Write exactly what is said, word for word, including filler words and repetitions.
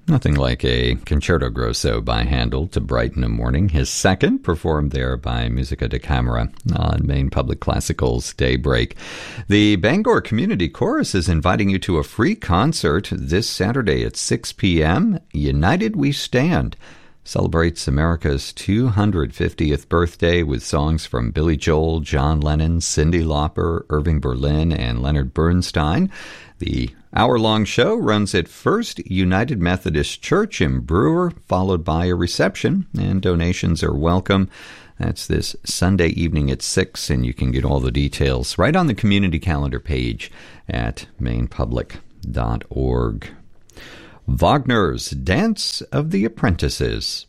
Nothing like a concerto grosso by Handel to brighten a morning. His second, performed there by Musica da Camera on Maine Public Classical's Daybreak. The Bangor Community Chorus is inviting you to a free concert this Saturday at six p.m. United We Stand celebrates America's two hundred fiftieth birthday with songs from Billy Joel, John Lennon, Cyndi Lauper, Irving Berlin, and Leonard Bernstein. The hour-long show runs at First United Methodist Church in Brewer, followed by a reception, and donations are welcome. That's this Sunday evening at six, and you can get all the details right on the community calendar page at maine public dot org. Wagner's Dance of the Apprentices